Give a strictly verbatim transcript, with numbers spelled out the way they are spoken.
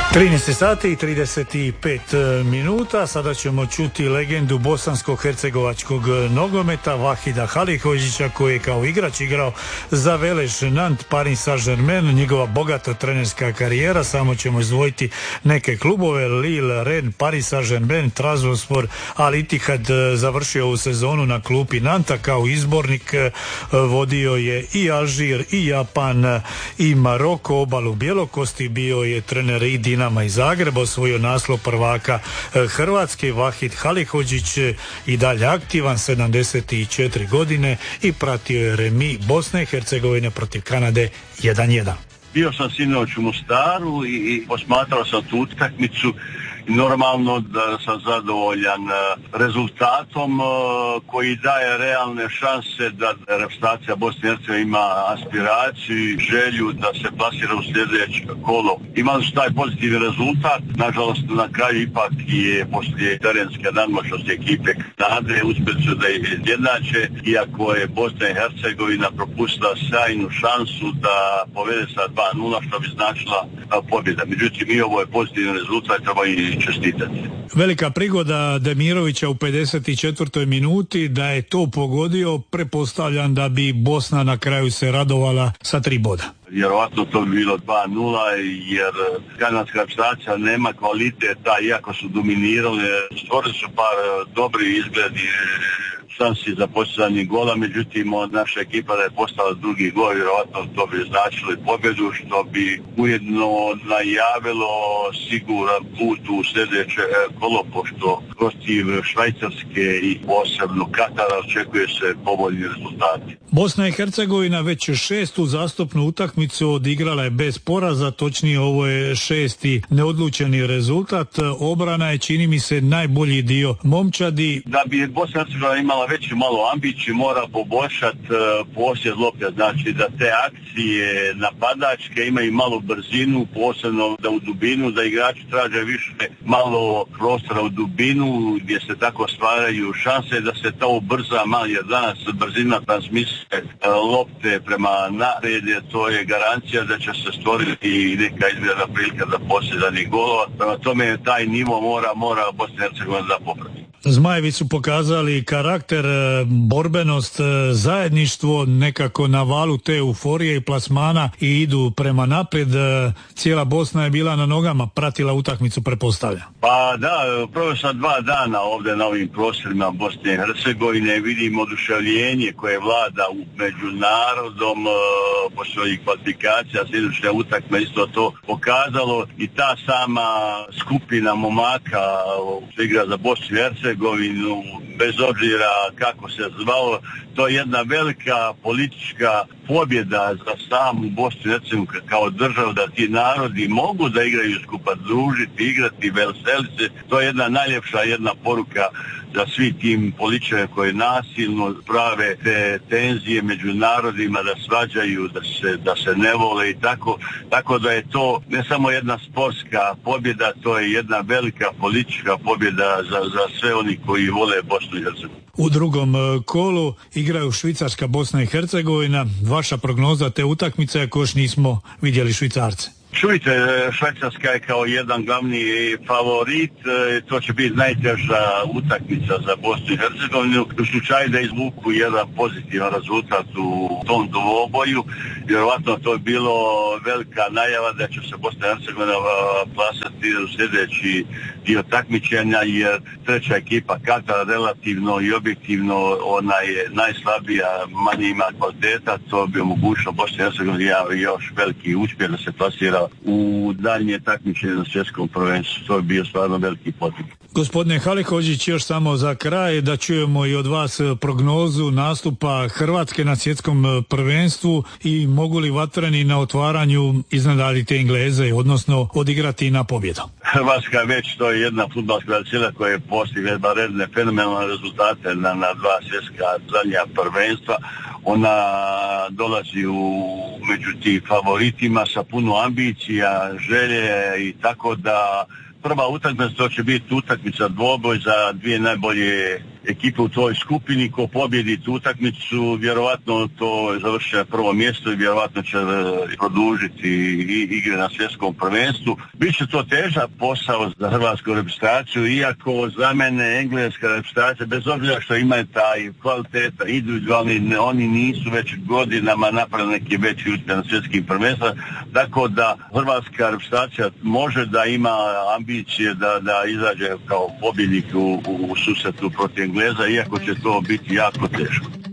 trinaest sati i trideset pet minuta, sada ćemo čuti legendu bosansko-hercegovačkog nogometa Vahida Halihođića koji je kao igrač igrao za Veleš, Nant, Paris Saint-Germain, njegova bogata trenerska karijera, samo ćemo izdvojiti neke klubove, Lille, Rennes, Paris Saint-Germain, Trabzonspor, Al Ittihad, završio ovu sezonu na klupi Nanta kao izbornik, vodio je i Alžir i Japan i Maroko, obalu bjelokosti, bio je trener i Dinama i Zagreba, osvojio naslov prvaka Hrvatske. Vahid Halihođić i dalje aktivan, sedamdeset četiri godine, i pratio je remi Bosne i Hercegovine protiv Kanade jedan jedan. Bio sam sinoć u Mostaru i, i posmatrao sam tu utakmicu. Normalno da sam zadovoljan rezultatom koji daje realne šanse da reprezentacija Bosne i Hercegovine ima aspiraciju i želju da se plasira u sljedeće kolo. Imali su taj pozitivni rezultat, nažalost na kraju ipak je poslije terenske nadmoćnosti ekipe Kanade uspjeli su da ih izjednače, iako je Bosna i Hercegovina propustila sjajnu šansu da povede sa dva nula, što bi značila pobjeda. Međutim, i ovo je pozitivni rezultat, treba i čestitati. Velika prigoda Demirovića u pedeset četvrtoj minuti, da je to pogodio, pretpostavljam da bi Bosna na kraju se radovala sa tri boda. Vjerovatno to bi bilo dva nula, jer kanadska reprezentacija nema kvaliteta, iako su dominirali, stvorili su par dobri izgledi, šansi za postizanje gola, međutim od naša ekipa da je postala drugi gol, vjerovatno to bi značilo pobjedu, što bi ujedno najavilo siguran put u sljedeće kolo, pošto protiv Švajcarske i posebno Katara očekuje se povoljni rezultati. Bosna i Hercegovina već šestu zastupnu utakmicu odigrala je bez poraza, točnije ovo je šesti neodlučeni rezultat. Obrana je, čini mi se, najbolji dio momčadi. Da bi Bosna i Hercegovina imala veću malo ambiciju, mora poboljšati uh, posjed lopte, znači da te akcije napadačke imaju malo brzinu, posebno da u dubinu, da igrači traže više malo prostora u dubinu gdje se tako stvaraju šanse, da se to ubrza malo, jer danas brzina transmisije uh, lopte prema naprijed, to je garancija da će se stvoriti i neka izgleda prilika za posjedanje golova. Prema tome taj nivo mora, mora Bosna i Hercegovina da poprati. Zmajevi su pokazali karakter, borbenost, zajedništvo, nekako na valu te euforije i plasmana i idu prema naprijed. Cijela Bosna je bila na nogama, pratila utakmicu, pretpostavlja. Pa da, prvo sam dva dana ovdje na ovim prostorima Bosne i Hercegovine, vidim oduševljenje koje vlada među narodom, poslije kvalifikacija, sljedeća utakmica isto to pokazalo, i ta sama skupina momaka igra za Bosnu i Hercegovinu, bez obzira kako se zvalo, to je jedna velika politička pobjeda za samu Bosnu i Hercegovinu kao državu, da ti narodi mogu da igraju skupa, družiti, igrati, veseliti se. To je jedna najljepša jedna poruka za svi tim političarima koji nasilno prave te tenzije među narodima, da svađaju, da se, da se ne vole i tako. Tako da je to ne samo jedna sportska pobjeda, to je jedna velika politička pobjeda za, za sve oni koji vole Bosnu i Hercegovinu. U drugom kolu igraju Švicarska, Bosna i Hercegovina. Vaša prognoza te utakmice, ako još nismo vidjeli Švicarce? Čujte, Švajcarska je kao jedan glavni favorit, to će biti najteža utakmica za Bosnu i Hercegovinu. U slučaju da izvuku jedan pozitivan rezultat u tom dvoboju, vjerovatno to je bilo velika najava da će se Bosna i Hercegovina plasati u sljedeći dio takmičenja, jer treća ekipa Katar relativno i objektivno ona je najslabija, manje ima kvaliteta, to bi omogućilo Bosni i Hercegovini još veliki uspjeh da se plasira u daljnje takmičenje na svjetskom prvenstvu. To je bio stvarno veliki potik. Gospodine Halihođić, još samo za kraj da čujemo i od vas prognozu nastupa Hrvatske na svjetskom prvenstvu i mogu li vatreni na otvaranju iznenaditi Engleze, odnosno odigrati na pobjedu? Hrvatska već to je jedna fudbalska sila koja je postigla baredne fenomenalne rezultate na, na dva svjetska zadnja prvenstva. Ona dolazi u među tih favoritima sa puno ambicija, želje, i tako da prva utakmica to će biti utakmica dvoboj za dvije najbolje ekipe u toj skupini. Ko pobjedi tu utakmicu, vjerovatno to završi na prvo mjesto i vjerovatno će produžiti igre na svjetskom prvenstvu. Biće to težak posao za hrvatsku reprezentaciju, iako za mene engleska reprezentacija, bez obzira što imaju taj kvaliteta individualni, oni nisu već godinama napravili neki veći uspjeh na svjetskim prvenstvima, tako da hrvatska reprezentacija može da ima ambicije da, da izađe kao pobjednik u, u, u susretu protiv Engleza, iako će to biti jako teško.